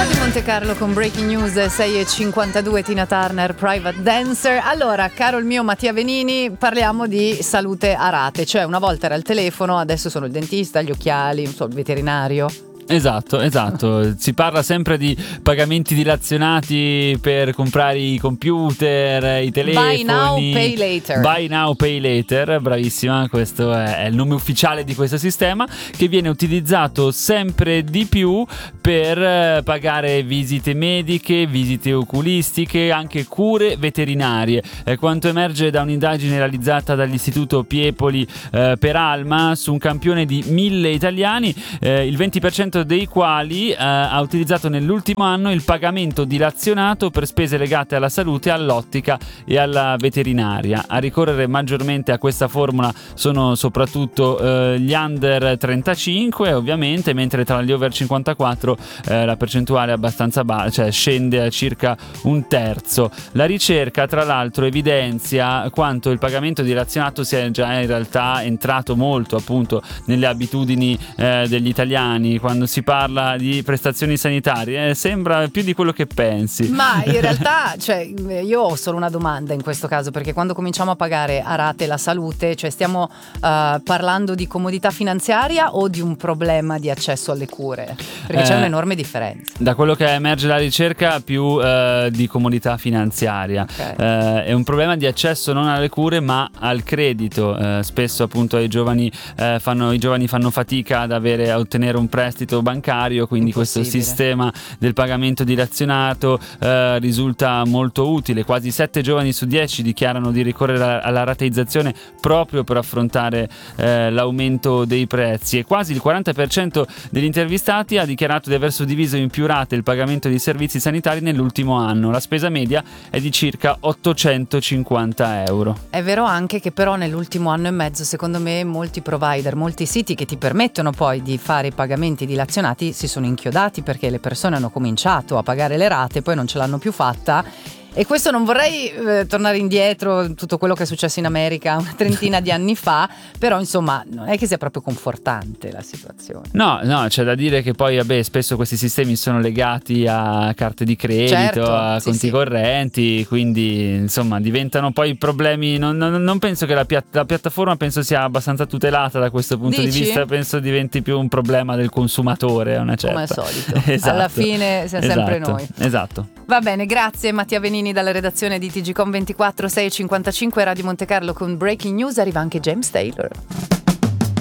Radio Monte Carlo con Breaking News 6:52, Tina Turner, Private Dancer. Allora, caro il mio Mattia Venini, parliamo di salute a rate, cioè una volta era il telefono, adesso sono il dentista, gli occhiali, non so, il veterinario. Esatto. Si parla sempre di pagamenti dilazionati per comprare i computer, i telefoni. Buy now, pay later. Buy now, pay later, bravissima, questo è il nome ufficiale di questo sistema, che viene utilizzato sempre di più per pagare visite mediche, visite oculistiche, anche cure veterinarie. Quanto emerge da un'indagine realizzata dall'Istituto Piepoli per Alma su un campione di 1.000 italiani, il 20% dei quali ha utilizzato nell'ultimo anno il pagamento dilazionato per spese legate alla salute, all'ottica e alla veterinaria. A ricorrere maggiormente a questa formula sono soprattutto gli under 35, ovviamente, mentre tra gli over 54 la percentuale è abbastanza bassa, cioè scende a circa un terzo. La ricerca, tra l'altro, evidenzia quanto il pagamento dilazionato sia già in realtà entrato molto appunto nelle abitudini degli italiani. Quando si parla di prestazioni sanitarie sembra più di quello che pensi. Ma in realtà, cioè, io ho solo una domanda in questo caso, perché quando cominciamo a pagare a rate la salute, cioè stiamo parlando di comodità finanziaria o di un problema di accesso alle cure? Perché c'è un'enorme differenza. Da quello che emerge dalla ricerca, più di comodità finanziaria. Okay. È un problema di accesso non alle cure ma al credito. Spesso appunto i giovani fanno fatica a ottenere un prestito bancario, quindi questo sistema del pagamento dilazionato risulta molto utile. Quasi 7 giovani su 10 dichiarano di ricorrere alla rateizzazione proprio per affrontare l'aumento dei prezzi, e quasi il 40% degli intervistati ha dichiarato di aver suddiviso in più rate il pagamento di servizi sanitari nell'ultimo anno. La spesa media è di circa 850 euro. È vero anche che però nell'ultimo anno e mezzo, secondo me, molti provider, molti siti che ti permettono poi di fare i pagamenti dilazionati si sono inchiodati, perché le persone hanno cominciato a pagare le rate, poi non ce l'hanno più fatta. E questo, non vorrei tornare indietro, tutto quello che è successo in America una trentina di anni fa, però insomma non è che sia proprio confortante la situazione. No, c'è da dire che poi spesso questi sistemi sono legati a carte di credito, certo, a conti correnti, quindi insomma diventano poi problemi. Non penso che la piattaforma penso sia abbastanza tutelata da questo punto di vista, penso diventi più un problema del consumatore, una certa. Come al solito. Esatto. Alla fine siamo sempre noi. Esatto. Va bene, grazie Mattia Venini dalla redazione di TGcom 24 6:55 Radio Monte Carlo con Breaking News. Arriva anche James Taylor.